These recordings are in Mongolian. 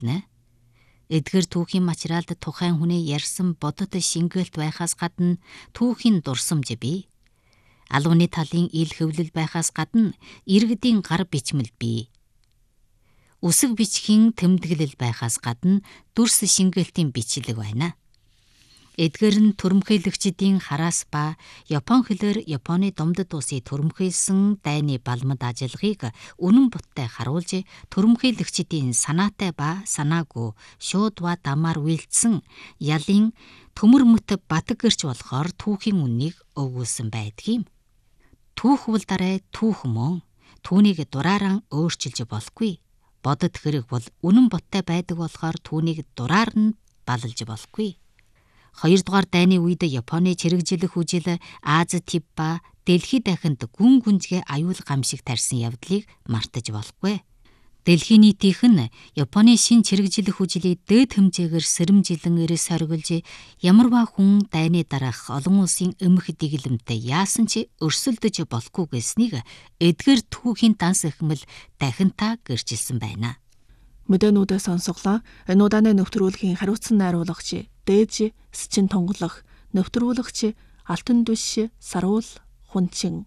мэднэ. Эдгээр түүхийн материалд тухайн хүний ярьсан бодит шингээлт байхаас гадна түүхийн дурсамж бий. Алууны талын ил хөвлөл байхаас гадна иргэдийн гар бичмэл бий. Үсэг бичгийн тэмдэглэл байхаас гадна дүрс шингээлтийн бичлэг байна. Эдгээр нь төрөмхөйлөгчдийн хараас ба Япон хэлээр Японы Думдад улсыг төрөмхөйлсөн дайны балмад ажиллагааг үнэн буттай харуулж, төрөмхөйлөгчдийн санаатай ба санаагүй шууд ба дамаар үйлдсэн ялын төмөр мөт батг гэрч болохоор түүхийн үннийг өгүүлсэн байдгийм. Түүх бол дараа түүх мөн. Түүнийг дураараа өөрчилж болохгүй. Бодит хэрэг бол үнэн буттай байдаг болохоор түүнийг дураар нь балалж болохгүй. Хоёрдугаар дайны үед Японы чирэгжилэх үжил Аз Тив ба дэлхийд дахинд гүн гүнзгий аюул гамшиг тарьсан явдлыг мартаж болохгүй. Дэлхийн нийтийнх нь Японы шин чирэгжилэх үжилийг дээд хэмжээгээр сэрэмжилэн эрс хоригулж, ямарваа хүн дайны дараах олон улсын эмх дэглэмтэй яасан ч өрсөлдөж болохгүй гэснийг эдгээр түүхийн данс эхмэл дахинтаа гэрчилсэн байна. Мэдээнүүдээ сонсголоо. Энэ удааны нэвтрүүлгийн хариуцсан найруулагч Дээж Счин тунгалах, нэвтрүүлэгч Алтан Дүш Саруул Хунчин.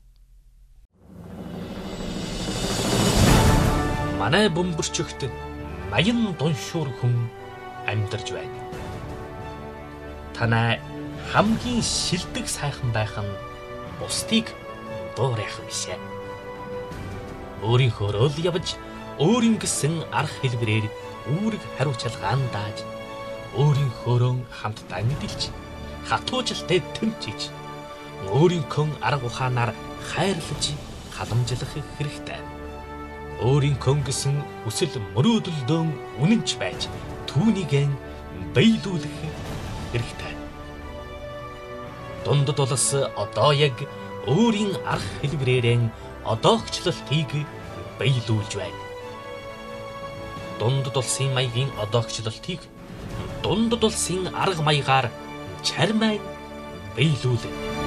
Манай бөмбөрчөгт 80 дуншуур хүн амьдарч байна. Танай хамгийн шилдэг сайхан байх нь бусдыг дуурайх бишээ. Өөрийнхөө л явж өөрийн гэсэн арга хэлбэрээр үүрэг хариуцлагаан дааж, өөрийнхөөрөө хамтдаа мэдэлж, хатуужилтай тэмцэж, өөрийнхөө арга ухаанаар хайрлаж, халамжлах хэрэгтэй. Өөрийнхөө гэсэн хүсэл мөрөөдөлдөө үнэнч байж, түүнийг биелүүлэх хэрэгтэй. Дундад улс одоо яг өөрийн арга хэлбэрээр одоогчлолтыг биелүүлж байна. Дундад улсын маягийн одоогчлолтыг дундад улсын арга маягаар чармай биелүүлнэ.